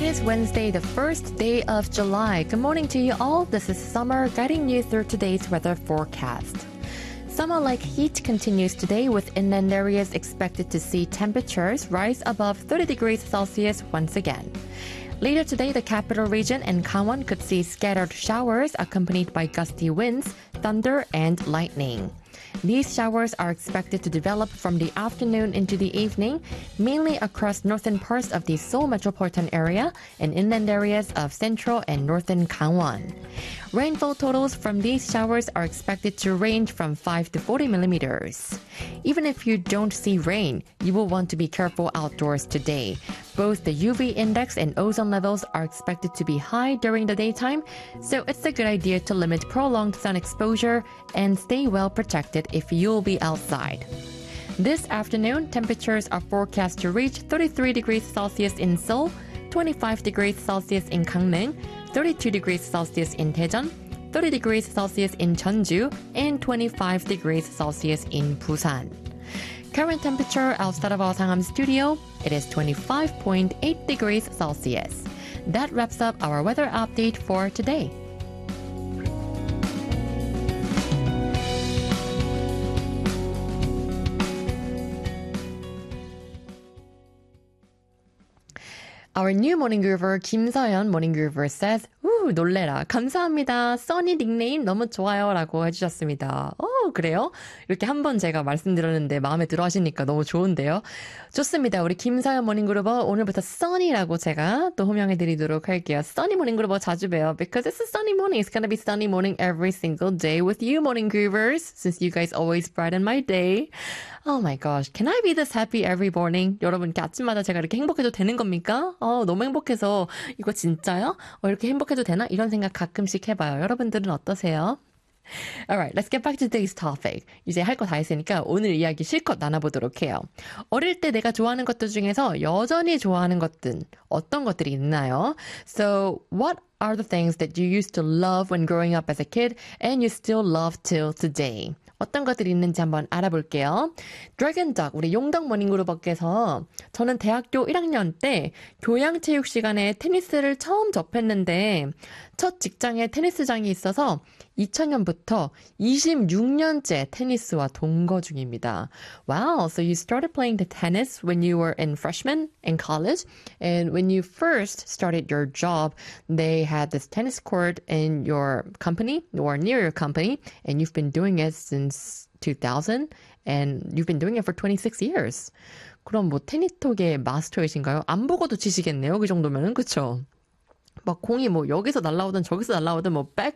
It is Wednesday, the first day of July. Good morning to you all. This is Summer guiding you through today's weather forecast. Summer-like heat continues today with inland areas expected to see temperatures rise above 30 degrees Celsius once again. Later today, the capital region and Gangwon could see scattered showers accompanied by gusty winds, thunder, and lightning. These showers are expected to develop from the afternoon into the evening, mainly across northern parts of the Seoul metropolitan area and inland areas of central and northern Gangwon. Rainfall totals from these showers are expected to range from 5 to 40 millimeters. Even if you don't see rain, you will want to be careful outdoors today. Both the UV index and ozone levels are expected to be high during the daytime, so it's a good idea to limit prolonged sun exposure and stay well protected if you'll be outside. This afternoon, temperatures are forecast to reach 33 degrees Celsius in Seoul, 25 degrees Celsius in Gangneung, 32 degrees Celsius in Daejeon, 30 degrees Celsius in Jeonju, and 25 degrees Celsius in Busan. Current temperature outside of our Sangam studio, it is 25.8 degrees Celsius. That wraps up our weather update for today. Our new morning groover, Kim Seon morning groover says, 놀래라. 감사합니다. 써니 닉네임 너무 좋아요. 라고 해주셨습니다. 그래요? 이렇게 한번 제가 말씀드렸는데 마음에 들어 하시니까 너무 좋은데요. 좋습니다. 우리 김사연 모닝그루버 오늘부터 써니라고 제가 또 호명해드리도록 할게요. 써니 모닝그루버 자주 봬요. Because it's a sunny morning. It's gonna be sunny morning every single day with you morning groovers. Since you guys always brighten my day. Oh my gosh. Can I be this happy every morning? 여러분 아침마다 제가 이렇게 행복해도 되는 겁니까? 너무 행복해서 이거 진짜요? 이렇게 행복해도 되나? 이런 생각 가끔씩 해봐요. 여러분들은 어떠세요? Alright, let's get back to today's topic. 이제 할 거 다 했으니까 오늘 이야기 실컷 나눠보도록 해요. 어릴 때 내가 좋아하는 것들 중에서 여전히 좋아하는 것들 어떤 것들이 있나요? So, what are the things that you used to love when growing up as a kid and you still love till today? 어떤 것들이 있는지 한번 알아볼게요. Dragon Duck, 우리 용덕 모닝그룹께서 저는 대학교 1학년 때 교양체육 시간에 테니스를 처음 접했는데 첫 직장에 테니스장이 있어서 2000년부터 26년째 테니스와 동거 중입니다. Wow, so you started playing the tennis when you were in freshman in college, and when you first started your job, they had this tennis court in your company or near your company, and you've been doing it since 2000, and you've been doing it for 26 years. 그럼 뭐 테니스톡의 마스터이신가요? 안 보고도 치시겠네요. 그 정도면은, 그쵸? 막 공이 뭐 여기서 날라오든 저기서 날라오든 뭐